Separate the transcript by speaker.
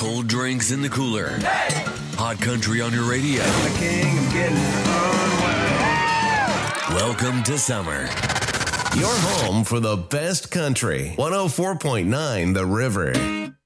Speaker 1: Cold drinks in the cooler. Hey! Hot country on your radio.
Speaker 2: The king of getting unwell.
Speaker 1: Welcome to summer.
Speaker 3: Your home for the best country. 104.9 The River.